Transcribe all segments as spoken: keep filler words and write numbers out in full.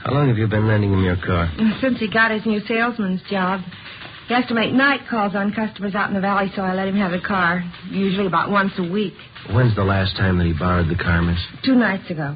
How long have you been lending him your car? Since he got his new salesman's job. He has to make night calls on customers out in the valley, so I let him have the car, usually about once a week. When's the last time that he borrowed the car, miss? Two nights ago.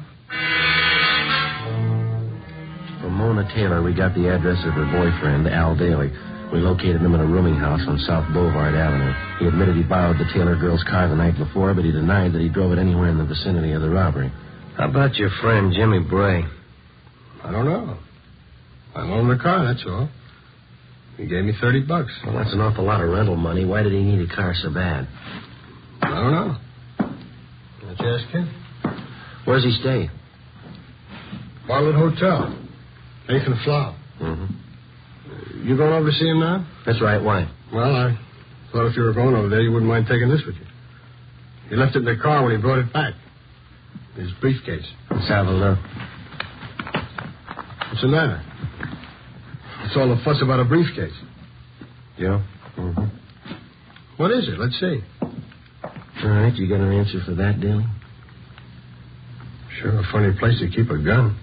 From Mona Taylor, we got the address of her boyfriend, Al Daly. We located him in a rooming house on South Boulevard Avenue. He admitted he borrowed the Taylor girl's car the night before, but he denied that he drove it anywhere in the vicinity of the robbery. How about your friend, Jimmy Bray? I don't know. I loaned the car, that's all. He gave me thirty bucks. Well, that's an awful lot of rental money. Why did he need a car so bad? I don't know. Let's ask him. Where's he stay? Bartlett Hotel. Nathan Flower. Mm-hmm. You going over to see him now? That's right. Why? Well, I thought if you were going over there, you wouldn't mind taking this with you. He left it in the car when he brought it back. His briefcase. Let's have a look. What's the matter? What's all the fuss about a briefcase? Yeah? Mm-hmm. What is it? Let's see. All right, you got an answer for that, Daly? Sure, a funny place to keep a gun.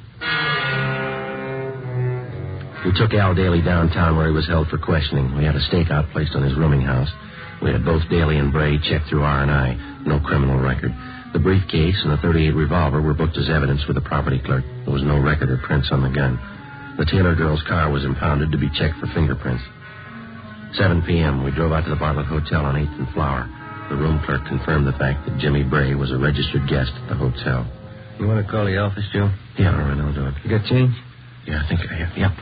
We took Al Daly downtown where he was held for questioning. We had a stakeout placed on his rooming house. We had both Daly and Bray checked through R and I. No criminal record. The briefcase and the thirty-eight revolver were booked as evidence with the property clerk. There was no record or prints on the gun. The Taylor girl's car was impounded to be checked for fingerprints. seven p.m., we drove out to the Bartlett Hotel on eighth and Flower. The room clerk confirmed the fact that Jimmy Bray was a registered guest at the hotel. You want to call the office, Joe? Yeah, all right, I'll do it. You got change? Yeah, I think I have. Yeah.